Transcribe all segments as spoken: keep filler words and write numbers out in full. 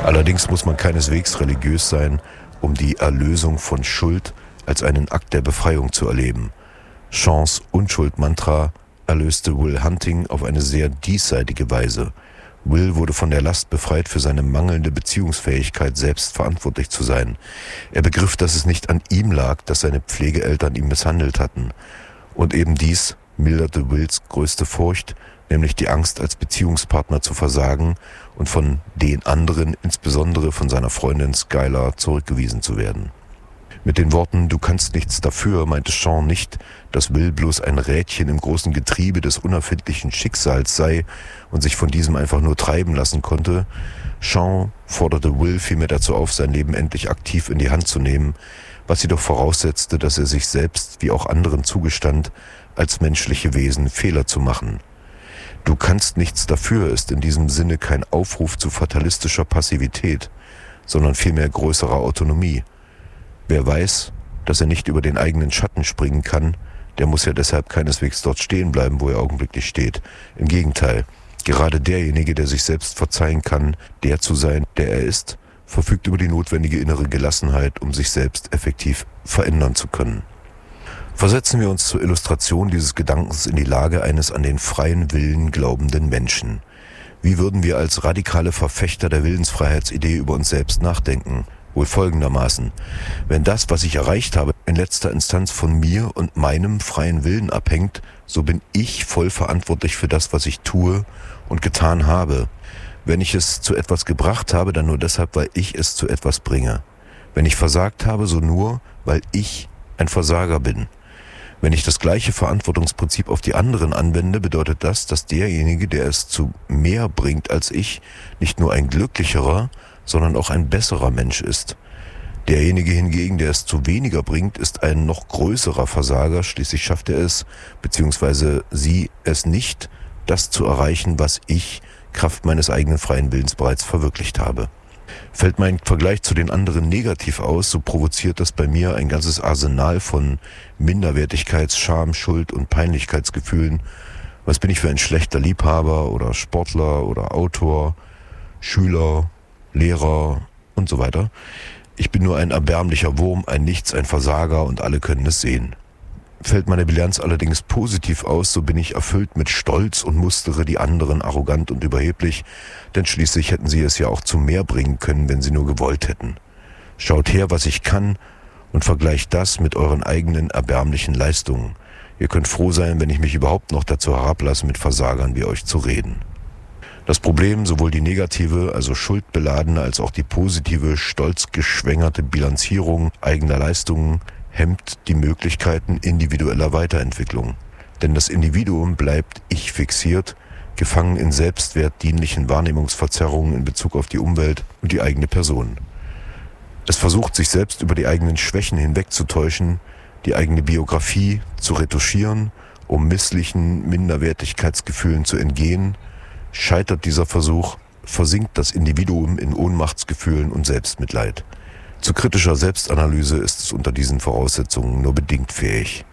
Allerdings muss man keineswegs religiös sein, um die Erlösung von Schuld als einen Akt der Befreiung zu erleben. Shaws Unschuld-Mantra erlöste Will Hunting auf eine sehr diesseitige Weise. Will wurde von der Last befreit, für seine mangelnde Beziehungsfähigkeit selbst verantwortlich zu sein. Er begriff, dass es nicht an ihm lag, dass seine Pflegeeltern ihn misshandelt hatten. Und eben dies milderte Wills größte Furcht, nämlich die Angst, als Beziehungspartner zu versagen und von den anderen, insbesondere von seiner Freundin Skylar, zurückgewiesen zu werden. Mit den Worten »Du kannst nichts dafür« meinte Shaw nicht, dass Will bloß ein Rädchen im großen Getriebe des unerfindlichen Schicksals sei und sich von diesem einfach nur treiben lassen konnte. Shaw forderte Will vielmehr dazu auf, sein Leben endlich aktiv in die Hand zu nehmen, was jedoch voraussetzte, dass er sich selbst wie auch anderen zugestand, als menschliche Wesen Fehler zu machen. »Du kannst nichts dafür« ist in diesem Sinne kein Aufruf zu fatalistischer Passivität, sondern vielmehr größerer Autonomie. Wer weiß, dass er nicht über den eigenen Schatten springen kann, der muss ja deshalb keineswegs dort stehen bleiben, wo er augenblicklich steht. Im Gegenteil, gerade derjenige, der sich selbst verzeihen kann, der zu sein, der er ist, verfügt über die notwendige innere Gelassenheit, um sich selbst effektiv verändern zu können. Versetzen wir uns zur Illustration dieses Gedankens in die Lage eines an den freien Willen glaubenden Menschen. Wie würden wir als radikale Verfechter der Willensfreiheitsidee über uns selbst nachdenken? Wohl folgendermaßen: Wenn das, was ich erreicht habe, in letzter Instanz von mir und meinem freien Willen abhängt, so bin ich voll verantwortlich für das, was ich tue und getan habe. Wenn ich es zu etwas gebracht habe, dann nur deshalb, weil ich es zu etwas bringe. Wenn ich versagt habe, so nur, weil ich ein Versager bin. Wenn ich das gleiche Verantwortungsprinzip auf die anderen anwende, bedeutet das, dass derjenige, der es zu mehr bringt als ich, nicht nur ein glücklicherer, sondern auch ein besserer Mensch ist. Derjenige hingegen, der es zu weniger bringt, ist ein noch größerer Versager, schließlich schafft er es, beziehungsweise sie es nicht, das zu erreichen, was ich, Kraft meines eigenen freien Willens, bereits verwirklicht habe. Fällt mein Vergleich zu den anderen negativ aus, so provoziert das bei mir ein ganzes Arsenal von Minderwertigkeits-, Scham-, Schuld- und Peinlichkeitsgefühlen. Was bin ich für ein schlechter Liebhaber oder Sportler oder Autor, Schüler, Lehrer und so weiter. Ich bin nur ein erbärmlicher Wurm, ein Nichts, ein Versager und alle können es sehen. Fällt meine Bilanz allerdings positiv aus, so bin ich erfüllt mit Stolz und mustere die anderen arrogant und überheblich, denn schließlich hätten sie es ja auch zu mehr bringen können, wenn sie nur gewollt hätten. Schaut her, was ich kann, und vergleicht das mit euren eigenen erbärmlichen Leistungen. Ihr könnt froh sein, wenn ich mich überhaupt noch dazu herablasse, mit Versagern wie euch zu reden. Das Problem, sowohl die negative, also schuldbeladene, als auch die positive, stolzgeschwängerte Bilanzierung eigener Leistungen hemmt die Möglichkeiten individueller Weiterentwicklung. Denn das Individuum bleibt ich fixiert, gefangen in selbstwertdienlichen Wahrnehmungsverzerrungen in Bezug auf die Umwelt und die eigene Person. Es versucht, sich selbst über die eigenen Schwächen hinwegzutäuschen, die eigene Biografie zu retuschieren, um misslichen Minderwertigkeitsgefühlen zu entgehen. Scheitert dieser Versuch, versinkt das Individuum in Ohnmachtsgefühlen und Selbstmitleid. Zu kritischer Selbstanalyse ist es unter diesen Voraussetzungen nur bedingt fähig.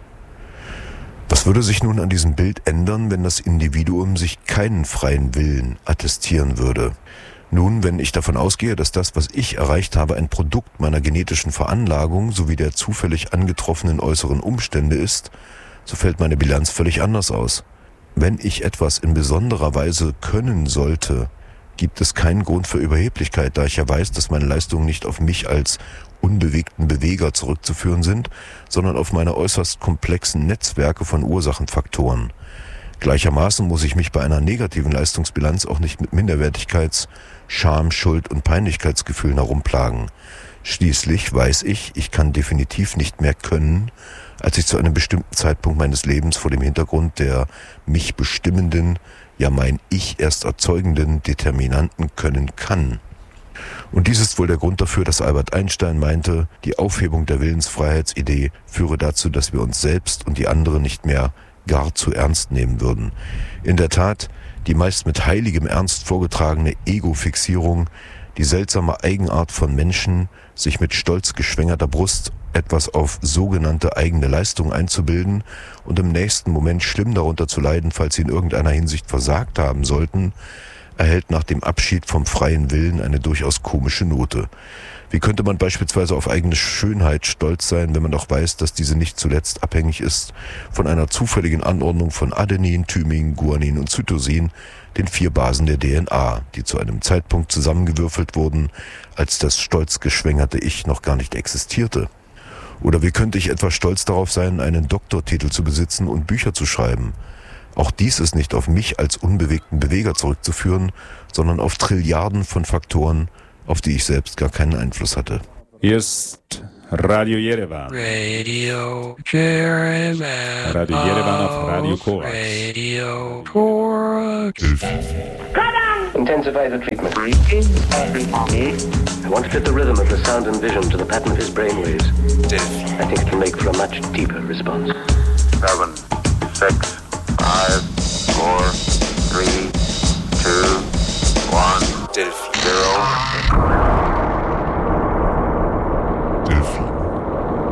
Was würde sich nun an diesem Bild ändern, wenn das Individuum sich keinen freien Willen attestieren würde? Nun, wenn ich davon ausgehe, dass das, was ich erreicht habe, ein Produkt meiner genetischen Veranlagung sowie der zufällig angetroffenen äußeren Umstände ist, so fällt meine Bilanz völlig anders aus. Wenn ich etwas in besonderer Weise können sollte, gibt es keinen Grund für Überheblichkeit, da ich ja weiß, dass meine Leistungen nicht auf mich als unbewegten Beweger zurückzuführen sind, sondern auf meine äußerst komplexen Netzwerke von Ursachenfaktoren. Gleichermaßen muss ich mich bei einer negativen Leistungsbilanz auch nicht mit Minderwertigkeits-, Scham-, Schuld- und Peinlichkeitsgefühlen herumplagen. Schließlich weiß ich, ich kann definitiv nicht mehr können, als ich zu einem bestimmten Zeitpunkt meines Lebens vor dem Hintergrund der mich bestimmenden, ja mein Ich erst erzeugenden Determinanten können kann. Und dies ist wohl der Grund dafür, dass Albert Einstein meinte, die Aufhebung der Willensfreiheitsidee führe dazu, dass wir uns selbst und die anderen nicht mehr gar zu ernst nehmen würden. In der Tat, die meist mit heiligem Ernst vorgetragene Ego-Fixierung, die seltsame Eigenart von Menschen, sich mit stolz geschwängerter Brust etwas auf sogenannte eigene Leistung einzubilden und im nächsten Moment schlimm darunter zu leiden, falls sie in irgendeiner Hinsicht versagt haben sollten, erhält nach dem Abschied vom freien Willen eine durchaus komische Note. Wie könnte man beispielsweise auf eigene Schönheit stolz sein, wenn man doch weiß, dass diese nicht zuletzt abhängig ist von einer zufälligen Anordnung von Adenin, Thymin, Guanin und Cytosin, den vier Basen der D N A, die zu einem Zeitpunkt zusammengewürfelt wurden, als das stolz geschwängerte Ich noch gar nicht existierte? Oder wie könnte ich etwa stolz darauf sein, einen Doktortitel zu besitzen und Bücher zu schreiben? Auch dies ist nicht auf mich als unbewegten Beweger zurückzuführen, sondern auf Trilliarden von Faktoren, auf die ich selbst gar keinen Einfluss hatte. Hier ist Radio Yerevan. Radio Yerevan. Radio Yerevan auf Radio Korax. Radio Korax. Intensify the treatment. I want to fit the rhythm of the sound and vision to the pattern of his brainwaves. I think it will make for a much deeper response. Seven, six, five, four, three, two, one, zero. Delphi.